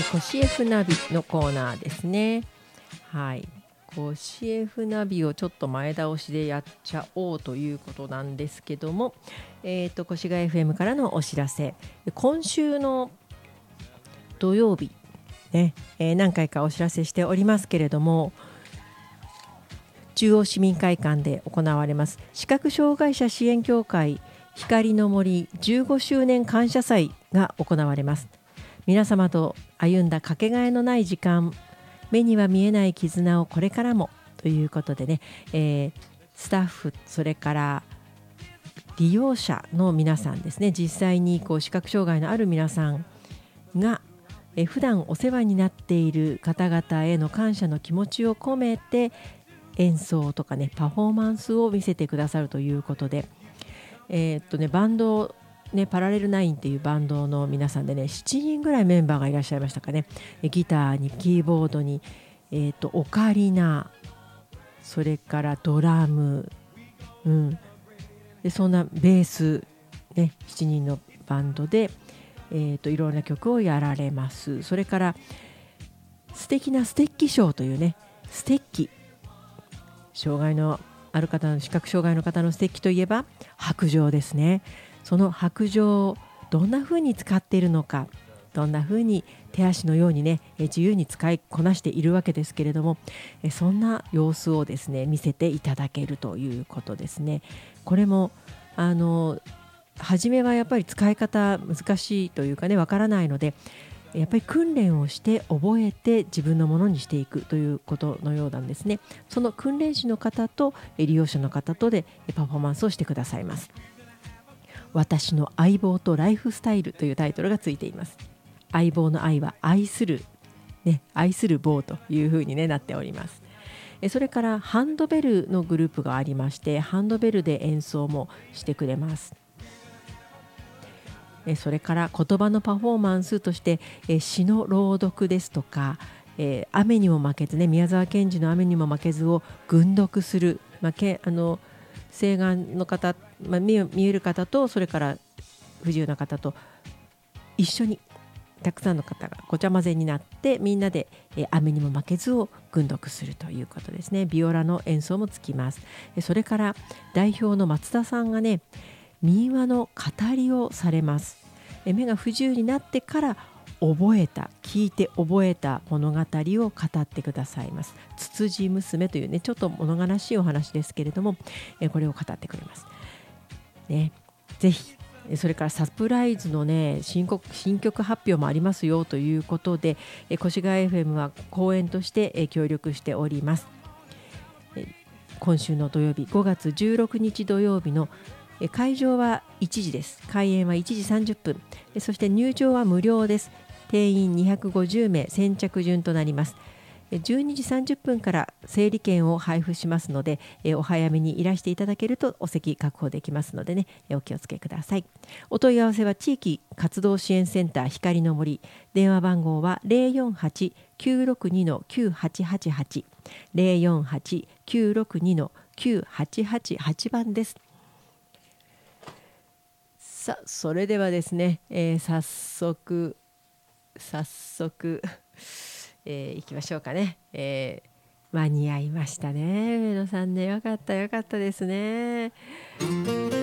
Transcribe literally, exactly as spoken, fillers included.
ー、コシエフナビのコーナーですね。はい、コシエフナビをちょっと前倒しでやっちゃおうということなんですけども、えーと、越谷 エフエム からのお知らせ。今週の土曜日、ねえー、何回かお知らせしておりますけれども、中央市民会館で行われます視覚障害者支援協会光の森じゅうごしゅうねん感謝祭が行われます。皆様と歩んだかけがえのない時間、目には見えない絆をこれからもということでね、えー、スタッフ、それから利用者の皆さんですね、実際にこう視覚障害のある皆さんがえ普段お世話になっている方々への感謝の気持ちを込めて演奏とかね、パフォーマンスを見せてくださるということで、えー、っとねバンドね、パラレルナインっていうバンドの皆さんでね、しちにんぐらいメンバーがいらっしゃいましたかね。ギターにキーボードに、えー、とオカリナ、それからドラム、うん、でそんなベース、ね、しちにんのバンドで、えー、といろんな曲をやられます。それから素敵なステッキショーというね、ステッキ、障害のある方の視覚障害の方のステッキといえば白杖ですね。その白杖をどんな風に使っているのか、どんな風に手足のようにね自由に使いこなしているわけですけれども、そんな様子をですね見せていただけるということですね。これもあの初めはやっぱり使い方難しいというかね、わからないので、やっぱり訓練をして覚えて自分のものにしていくということのようなんですね。その訓練士の方と利用者の方とでパフォーマンスをしてくださいます。私の相棒とライフスタイルというタイトルがついています。相棒の愛は愛する、ね、愛する棒というふうに、ね、なっております。それからハンドベルのグループがありまして、ハンドベルで演奏もしてくれます。それから言葉のパフォーマンスとして詩の朗読ですとか、えー、雨にも負けずね、宮沢賢治の雨にも負けずを群読する、まあ、けあの請願の方、まあ、見える方とそれから不自由な方と一緒にたくさんの方がごちゃ混ぜになってみんなで、えー、雨にも負けずを群読するということですね。ビオラの演奏もつきます。それから代表の松田さんがね、民話の語りをされます。目が不自由になってから覚えた、聞いて覚えた物語を語ってくださいます。つつじ娘というね、ちょっと物悲しいお話ですけれども、これを語ってくれます、ね、ぜひ。それからサプライズのね、新曲、新曲発表もありますよということで、越谷 エフエム は公演として協力しております。今週の土曜日、ごがつじゅうろくにち土曜日の会場はいちじです。開演はいちじさんじゅっぷん。そして入場は無料です。定員にひゃくごじゅうめい、先着順となります。じゅうにじさんじゅっぷんから整理券を配布しますので、お早めにいらしていただけるとお席確保できますのでね、お気をつけください。お問い合わせは地域活動支援センター光の森、電話番号は ゼロよんはち きゅうろくに きゅうはちはちはち ゼロよんはち きゅうろくに きゅうはちはちはち番です。さあ、それではですね、えー、早速早速、えー、いきましょうかね。えー、間に合いましたね、上野さんね。よかったよかったですね。